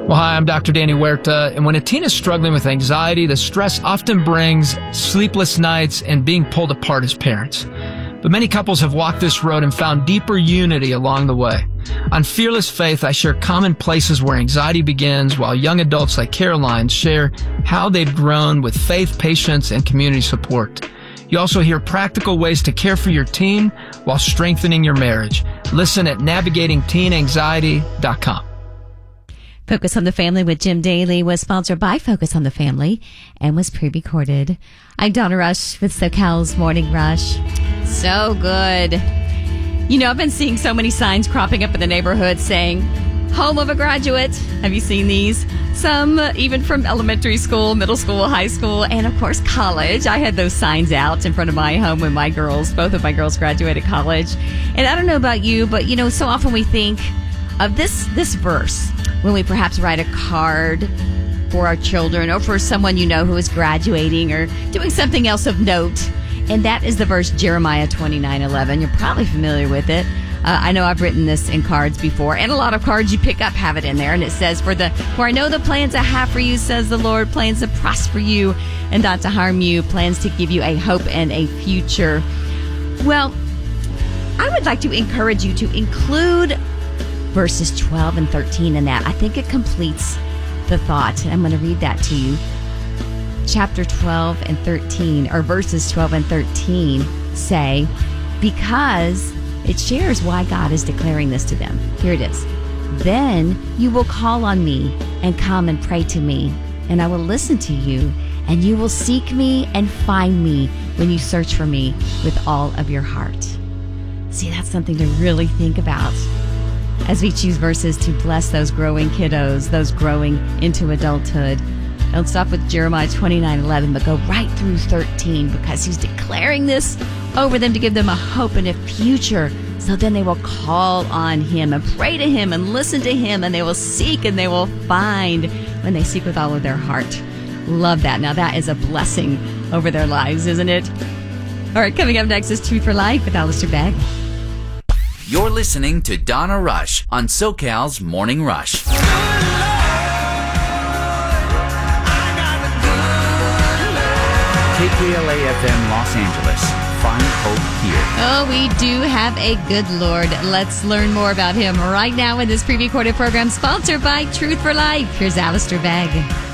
Well, hi, I'm Dr. Danny Huerta, and when a teen is struggling with anxiety, the stress often brings sleepless nights and being pulled apart as parents. But many couples have walked this road and found deeper unity along the way. On Fearless Faith, I share common places where anxiety begins, while young adults like Caroline share how they've grown with faith, patience, and community support. You also hear practical ways to care for your teen while strengthening your marriage. Listen at navigatingteenanxiety.com. Focus on the Family with Jim Daly was sponsored by Focus on the Family and was pre-recorded. I'm Donna Rush with SoCal's Morning Rush. So good. You know, I've been seeing so many signs cropping up in the neighborhood saying, home of a graduate. Have you seen these? Some even from elementary school, middle school, high school, and of course college. I had those signs out in front of my home when both of my girls graduated college. And I don't know about you, but you know, so often we think of this verse when we perhaps write a card for our children or for someone you know who is graduating or doing something else of note. And that is the verse Jeremiah 29:11. You're probably familiar with it. I know I've written this in cards before, and a lot of cards you pick up have it in there. And it says, For I know the plans I have for you, says the Lord, plans to prosper you and not to harm you, plans to give you a hope and a future. Well, I would like to encourage you to include verses 12 and 13 in that. I think it completes the thought. I'm going to read that to you. Chapter 12 and 13, or verses 12 and 13 say, because it shares why God is declaring this to them. Here it is. Then you will call on me and come and pray to me, and I will listen to you, and you will seek me and find me when you search for me with all of your heart. See, that's something to really think about as we choose verses to bless those growing kiddos, those growing into adulthood. Don't stop with Jeremiah 29:11, but go right through 13, because he's declaring this over them to give them a hope and a future. So then they will call on him and pray to him and listen to him, and they will seek and they will find when they seek with all of their heart. Love that. Now that is a blessing over their lives, isn't it? All right, coming up next is Truth for Life with Alistair Begg. You're listening to Donna Rush on SoCal's Morning Rush. KKLA-FM Los Angeles. Find hope here. Oh, we do have a good Lord. Let's learn more about him right now in this pre-recorded program sponsored by Truth for Life. Here's Alistair Begg.